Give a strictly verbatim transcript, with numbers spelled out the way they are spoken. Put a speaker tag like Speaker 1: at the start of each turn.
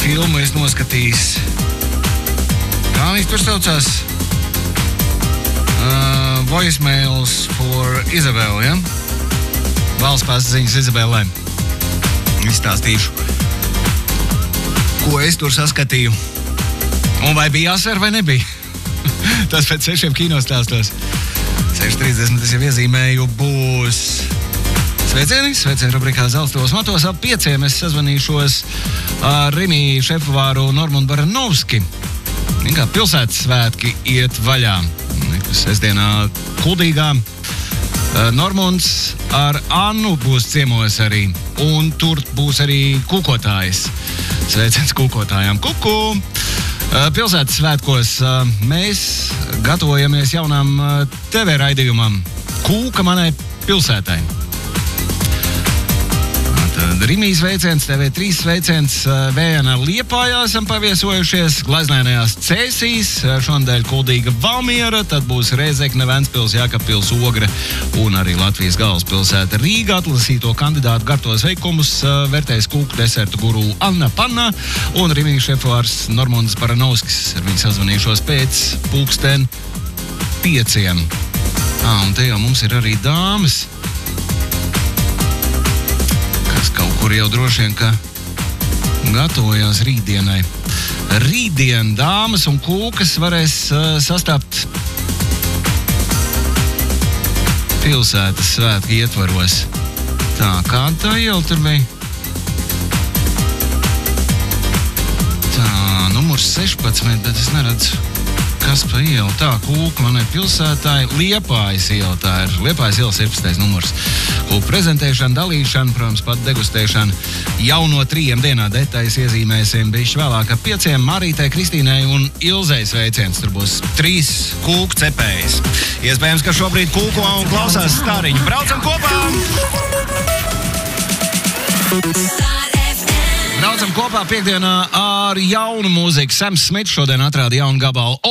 Speaker 1: filmu es noskatījis. Kā viņš tur saucās? Uh, voicemails for Isabel, ja? Valsts pasaziņas Izabelē. Izstāstīšu, ko es tur saskatīju. Un vai bija jāsver vai nebija? Tas pēc sešiem kinostāstos. seši trīsdesmit es jau iezīmēju, būs sveicieni. Sveicieni rubrikā Zelstos matos. Ap pieciem es sazvanīšos ar Rimi šefvāru Normundu Baranovski. Kā pilsētas svētki iet vaļā. Sestdienā Kuldīgā. Normunds ar Annu būs ciemos arī. Un tur būs arī kūkotājs. Sveiciens kūkotājām. Kuku! Pilsētas svētkos mēs gatavojamies jaunām T V raidījumam Kūka manai pilsētai. Tad Rimijas sveiciens, T V trīs sveiciens, Vējana Liepājā esam paviesojušies, Glaznēnajās Cēsīs, šonadēļ Kuldīga Valmiera, tad būs Rēzekne, Ventspils, Jākapils, Ogre un arī Latvijas galvaspilsēta Rīga. Atlasīto kandidātu gartos veikumus vērtēs kūku desertu guru Anna Panna un Rimijas šefvārs Normunds Baranovskis. Ar viņu sazvanīšos pēc pulksten pieciem. Ā, un te jau mums ir arī dāmas. Kaut kur jau droši vien, ka gatavojās rītdienai. Rītdien dāmas un kūkas varēs uh, sastapt pilsētas svētku ietvaros. Tā, kā tā jau tur bija? Tā, numurs sešpadsmit, bet es neredzu, kas pa ielu. Tā, kūka manai pilsētāji, Liepājas iela, tā ir Liepājas iela septiņdesmitais numurs. Kūka prezentēšana, dalīšana, protams, pat degustēšana jau no trījiem dienā detaļas iezīmēsim bišķi vēlāk ap pieciem. Marītei, Kristīnai un Ilzei sveiciens. Tur būs trīs kūku cepējas. Iespējams, ka šobrīd kūko un klausās stāriņu. Braucam kopā! Braucam kopā piekdienā ar jaunu mūziku. Sams Smits šodien atrāda jaunu gabalu.